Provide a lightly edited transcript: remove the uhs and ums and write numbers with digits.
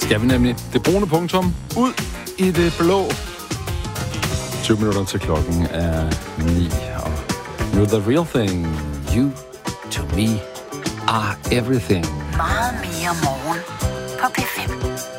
skal vi nemlig. Det brune punktum ud i det blå. 20 minutter til klokken er 9. Og nu the real thing. You to me are everything. Meget mere morgen på P5.